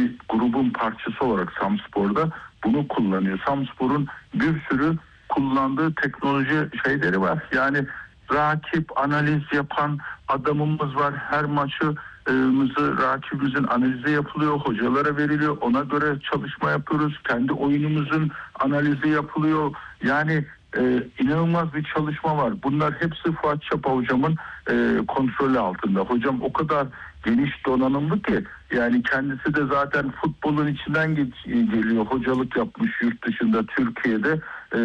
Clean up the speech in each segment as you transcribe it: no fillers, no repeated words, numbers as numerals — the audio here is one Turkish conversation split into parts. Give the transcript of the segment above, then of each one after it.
bir grubun parçası olarak Samspor'da bunu kullanıyor. Samspor'un bir sürü kullandığı teknoloji şeyleri var. Yani rakip analiz yapan adamımız var. Her maçı rakibimizin analizi yapılıyor, hocalara veriliyor. Ona göre çalışma yapıyoruz. Kendi oyunumuzun analizi yapılıyor. Yani inanılmaz bir çalışma var. Bunlar hepsi Fuat Çapa hocamın kontrolü altında. Hocam o kadar geniş donanımlı ki, yani kendisi de zaten futbolun içinden geliyor. Hocalık yapmış yurt dışında, Türkiye'de.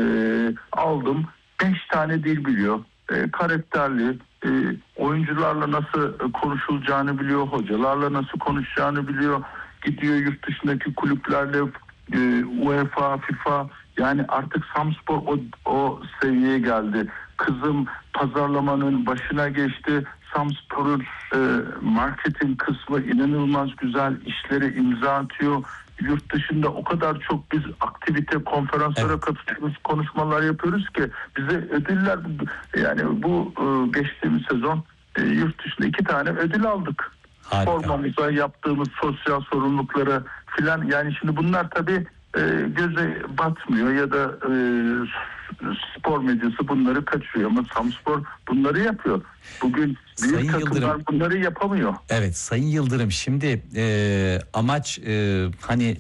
Aldım 5 tane dil biliyor. Karakterli, oyuncularla nasıl konuşulacağını biliyor, hocalarla nasıl konuşacağını biliyor. Gidiyor yurt dışındaki kulüplerle, UEFA, FIFA, yani artık Samspor o seviyeye geldi. Kızım pazarlamanın başına geçti. Samspor'un marketing kısmı inanılmaz güzel işlere imza atıyor. Yurt dışında o kadar çok biz aktivite, konferanslara katılıyoruz, konuşmalar yapıyoruz ki bize ödüller, yani bu geçtiğimiz sezon yurt dışında 2 tane ödül aldık. Harika. Formamıza yaptığımız sosyal sorumluluklara filan, yani şimdi bunlar tabii göze batmıyor ya da spor medyası bunları kaçırıyor ama Samspor bunları yapıyor. Bugün büyük takımlar bunları yapamıyor. Evet Sayın Yıldırım, şimdi amaç hani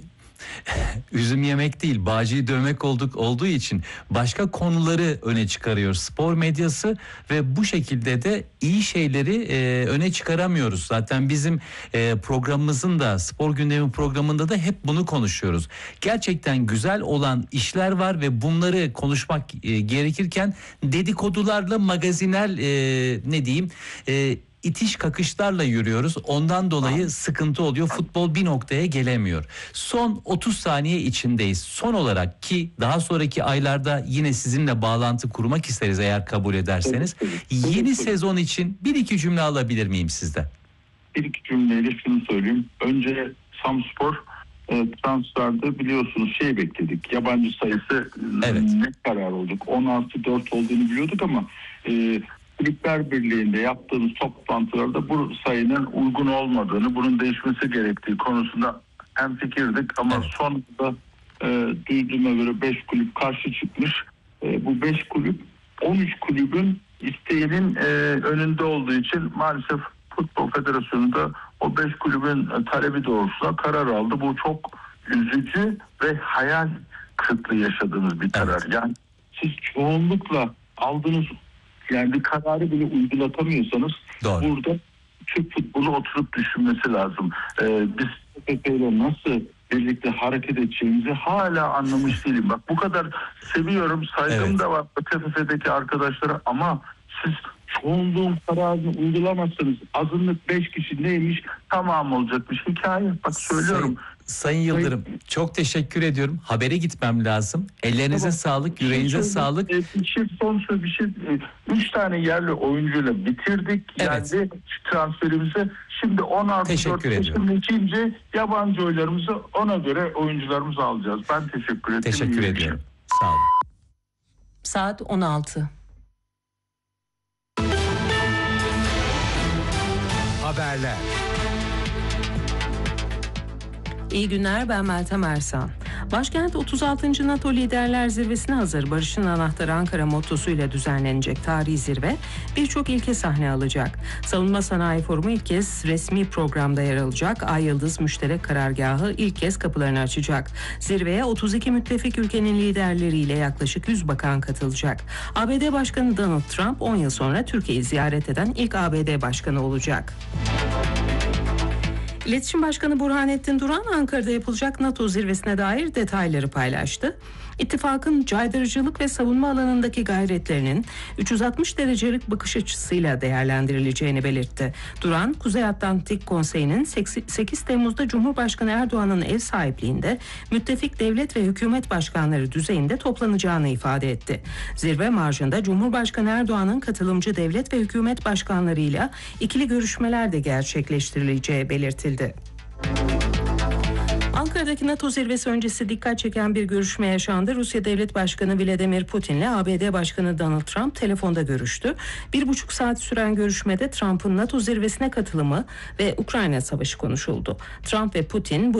üzüm yemek değil, bağcıyı dövmek olduğu için başka konuları öne çıkarıyor spor medyası ve bu şekilde de iyi şeyleri öne çıkaramıyoruz. Zaten bizim programımızın da, spor gündemi programında da hep bunu konuşuyoruz. Gerçekten güzel olan işler var ve bunları konuşmak gerekirken dedikodularla, magazinel ne diyeyim, itiş kakışlarla yürüyoruz. Ondan dolayı sıkıntı oluyor. Futbol bir noktaya gelemiyor. Son 30 saniye içindeyiz. Son olarak, ki daha sonraki aylarda yine sizinle bağlantı kurmak isteriz eğer kabul ederseniz. Yeni sezon için 1-2 cümle alabilir miyim sizden? 1-2 cümleyle şunu söyleyeyim. Önce Samspor transferde biliyorsunuz bekledik. Yabancı sayısı ne karar olduk? 16-4 olduğunu biliyorduk ama Kulüpler Birliği'nde yaptığımız toplantılarda bu sayının uygun olmadığını, bunun değişmesi gerektiği konusunda hemfikirdik ama sonunda duyduğuma göre 5 kulüp karşı çıkmış. Bu 5 kulüp 13 kulübün isteğinin önünde olduğu için maalesef Futbol Federasyonu da o 5 kulübün talebi doğrultusunda karar aldı. Bu çok üzücü ve hayal kırıklığı yaşadığımız bir karar. Yani siz çoğunlukla aldığınız, yani bir kararı bile uygulatamıyorsanız burada Türk futbolu oturup düşünmesi lazım. Biz TFF ile nasıl birlikte hareket edeceğimizi hala anlamış değilim. Bak, bu kadar seviyorum, saygım da var TFF'deki arkadaşlara ama siz çoğunluğun kararını uygulamazsanız azınlık 5 kişi neymiş, tamam olacakmış hikaye. Bak söylüyorum. Sayın Yıldırım, çok teşekkür ediyorum. Habere gitmem lazım. Ellerinize sağlık, yüreğinize sağlık. Son söz bir şey. 3 tane yerli oyuncuyla bitirdik. Yani transferimizi. Şimdi 16-4 Kasım içince yabancı oyuncularımızı, ona göre oyuncularımızı alacağız. Ben teşekkür ederim. Teşekkür ediyorum. Sağ olun. Saat 16. Haberler. İyi günler, ben Meltem Ersan. Başkent 36. NATO Liderler Zirvesi'ne hazır. Barış'ın anahtarı Ankara mottosuyla düzenlenecek tarihi zirve birçok ilke sahne alacak. Savunma Sanayi Forumu ilk kez resmi programda yer alacak. Ay Yıldız Müşterek Karargahı ilk kez kapılarını açacak. Zirveye 32 müttefik ülkenin liderleriyle yaklaşık 100 bakan katılacak. ABD Başkanı Donald Trump 10 yıl sonra Türkiye'yi ziyaret eden ilk ABD Başkanı olacak. İletişim Başkanı Burhanettin Duran, Ankara'da yapılacak NATO zirvesine dair detayları paylaştı. İttifakın caydırıcılık ve savunma alanındaki gayretlerinin 360 derecelik bakış açısıyla değerlendirileceğini belirtti. Duran, Kuzey Atlantik Konseyi'nin 8 Temmuz'da Cumhurbaşkanı Erdoğan'ın ev sahipliğinde müttefik devlet ve hükümet başkanları düzeyinde toplanacağını ifade etti. Zirve marjında Cumhurbaşkanı Erdoğan'ın katılımcı devlet ve hükümet başkanlarıyla ikili görüşmeler de gerçekleştirileceği belirtildi. Ankara'daki NATO zirvesi öncesi dikkat çeken bir görüşme yaşandı. Rusya Devlet Başkanı Vladimir Putin'le ABD Başkanı Donald Trump telefonda görüştü. 1,5 saat süren görüşmede Trump'ın NATO zirvesine katılımı ve Ukrayna Savaşı konuşuldu. Trump ve Putin bu